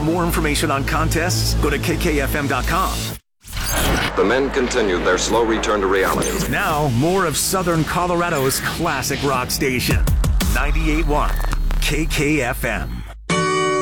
more information on contests, go to kkfm.com. The men continued their slow return to reality. Now, more of Southern Colorado's classic rock station, 98.1 KKFM.